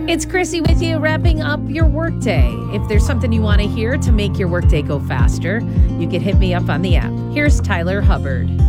It's Chrissy with you, wrapping up your workday. If there's something you want to hear to make your workday go faster, you can hit me up on the app. Here's Tyler Hubbard.